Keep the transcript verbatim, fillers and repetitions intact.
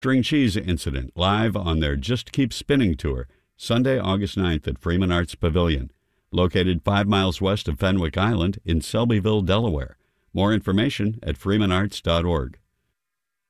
String Cheese Incident, live on their Just Keep Spinning tour, Sunday, August ninth at Freeman Arts Pavilion, located five miles west of Fenwick Island in Selbyville, Delaware. More information at freeman arts dot org.